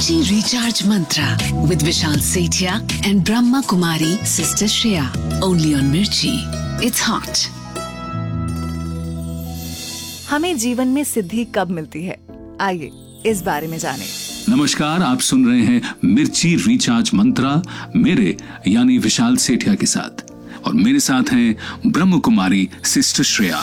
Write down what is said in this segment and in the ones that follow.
Mirchi Recharge Mantra with Vishal Sethia and Brahma Kumari Sister Shreya. Only on Mirchi. It's hot. हमें जीवन में सिद्धि कब मिलती है, आइए इस बारे में जानें। नमस्कार, आप सुन रहे हैं मिर्ची रिचार्ज मंत्रा मेरे यानी विशाल सेठिया के साथ, और मेरे साथ हैं ब्रह्म कुमारी सिस्टर श्रेया।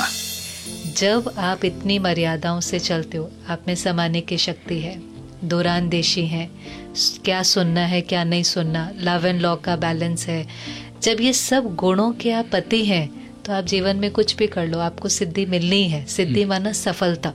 जब आप इतनी मर्यादाओं से चलते हो, आप में समाने की शक्ति है, दूरानदेशी है, क्या सुनना है क्या नहीं सुनना, लव एंड लॉ का बैलेंस है। जब ये सब गुणों के आप पति हैं तो आप जीवन में कुछ भी कर लो, आपको सिद्धि मिलनी है। सिद्धि माना सफलता।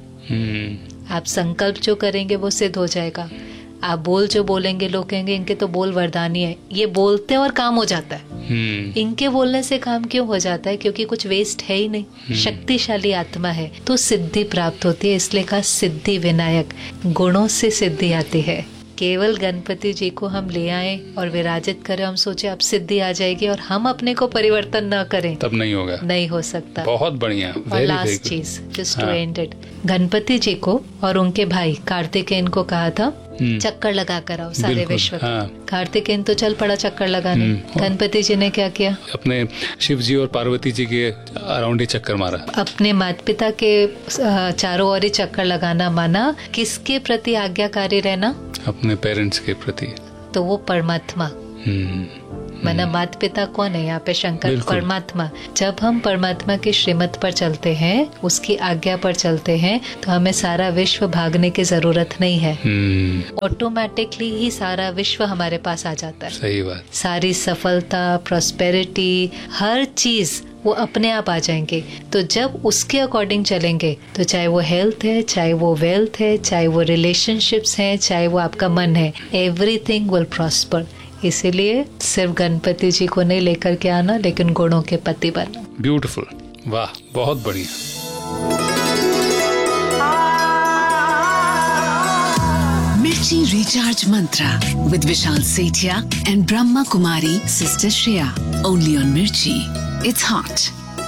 आप संकल्प जो करेंगे वो सिद्ध हो जाएगा। आप बोल जो बोलेंगे, लोग कहेंगे इनके तो बोल वरदानी है, ये बोलते और काम हो जाता है। इनके बोलने से काम क्यों हो जाता है? क्योंकि कुछ वेस्ट है ही नहीं, शक्तिशाली आत्मा है, तो सिद्धि प्राप्त होती है। इसलिए कहा सिद्धि विनायक, गुणों से सिद्धि आती है। केवल गणपति जी को हम ले आए और विराजित करें, हम सोचे अब सिद्धि आ जाएगी और हम अपने को परिवर्तन न करें, तब नहीं होगा, नहीं हो सकता। बहुत बढ़िया। और लास्ट चीज just to and it, Ganpati जी को और उनके भाई कार्तिकेयन को कहा था चक्कर लगा कर आओ सारे विश्व में। कार्तिकेयन तो चल पड़ा चक्कर लगाने, गणपति जी ने क्या किया? अपने शिव जी और पार्वती जी के अराउंड ही चक्कर मारा। अपने माता पिता के चारों ओर ही चक्कर लगाना माना किसके प्रति आज्ञाकारी रहना? अपने पेरेंट्स के प्रति। तो वो परमात्मा माना, माता पिता कौन है यहाँ पे? शंकर, परमात्मा। जब हम परमात्मा की श्रीमत पर चलते हैं, उसकी आज्ञा पर चलते हैं, तो हमें सारा विश्व भागने की जरूरत नहीं है। ऑटोमेटिकली ही सारा विश्व हमारे पास आ जाता है। सही बात। सारी सफलता, प्रॉस्पेरिटी, हर चीज वो अपने आप आ जाएंगे। तो जब उसके अकॉर्डिंग चलेंगे, तो चाहे वो हेल्थ है, चाहे वो वेल्थ है, चाहे वो रिलेशनशिप्स हैं, चाहे वो आपका मन है, एवरीथिंग विल प्रॉस्पर। इसीलिए सिर्फ गणपति जी को नहीं लेकर के आना, लेकिन गुणों के पति बनना। ब्यूटीफुल, वाह, बहुत बढ़िया। Mirchi Recharge Mantra with Vishal Sethia and Brahma Kumari Sister Shreya. Only on Mirchi. It's hot.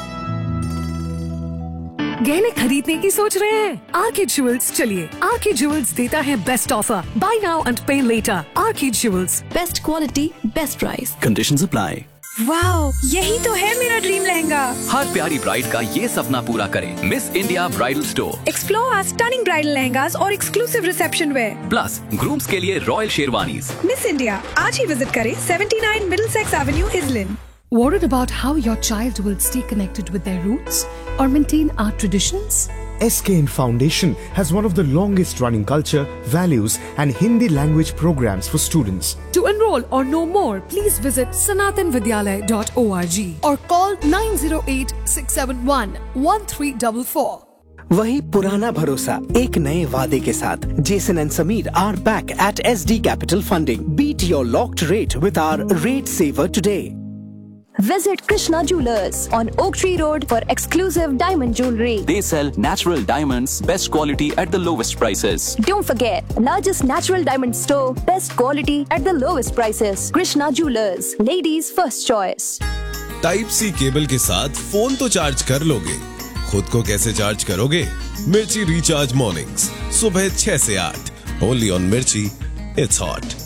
गहने खरीदने की सोच रहे हैं? आर्किड ज्वेल्स चलिए, आर्किड ज्वेल्स देता है best offer, bye now and पे letter. Orchid jewels, best quality, best price, conditions apply. Wow, यही तो है मेरा ड्रीम लहंगा। हर प्यारी ब्राइड का ये सपना पूरा करें miss India bridal store. Explore our stunning bridal lehengas और exclusive reception where, plus grooms के लिए रॉयल शेरवानीज। मिस इंडिया आज ही विजिट करें 79 Middlesex Avenue, इजलिन। Worried about how your child will stay connected with their roots or maintain our traditions? SKN Foundation has one of the longest running culture, values and Hindi language programs for students. To enroll or know more, please visit sanatanvidyalaya.org or call 908-671-1344. वही पुराना भरोसा एक नए वादे के साथ Jason and Sameer are back at SD Capital Funding. Beat your locked rate with our Rate Saver today. Visit Krishna Jewelers on Oak Tree Road for exclusive diamond jewelry. They sell natural diamonds, best quality at the lowest prices. Don't forget, largest natural diamond store, best quality at the lowest prices. Krishna Jewelers, ladies first choice. Type C cable के साथ phone तो charge कर लोगे, खुद को कैसे charge करोगे? मिर्ची रिचार्ज मॉर्निंग्स सुबह 6 से 8 ओनली ऑन मिर्ची। It's hot.